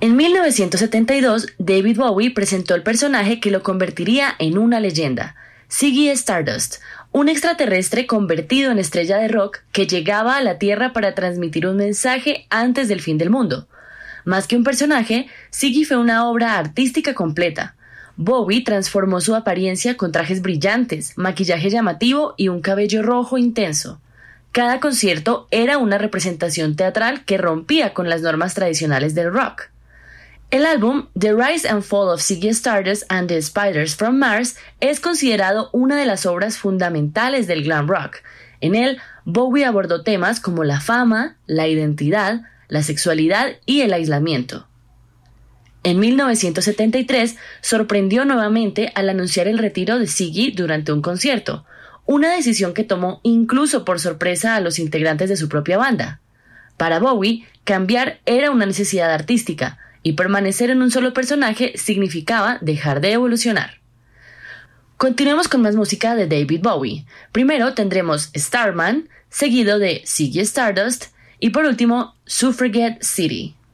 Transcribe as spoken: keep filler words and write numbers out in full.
En mil novecientos setenta y dos, David Bowie presentó el personaje que lo convertiría en una leyenda, Ziggy Stardust, un extraterrestre convertido en estrella de rock que llegaba a la Tierra para transmitir un mensaje antes del fin del mundo. Más que un personaje, Ziggy fue una obra artística completa. Bowie transformó su apariencia con trajes brillantes, maquillaje llamativo y un cabello rojo intenso. Cada concierto era una representación teatral que rompía con las normas tradicionales del rock. El álbum The Rise and Fall of Ziggy Stardust and the Spiders from Mars es considerado una de las obras fundamentales del glam rock. En él, Bowie abordó temas como la fama, la identidad, la sexualidad y el aislamiento. En mil novecientos setenta y tres, sorprendió nuevamente al anunciar el retiro de Ziggy durante un concierto, una decisión que tomó incluso por sorpresa a los integrantes de su propia banda. Para Bowie, cambiar era una necesidad artística, y permanecer en un solo personaje significaba dejar de evolucionar. Continuemos con más música de David Bowie. Primero tendremos Starman, seguido de Ziggy Stardust, y por último, Suffragette City.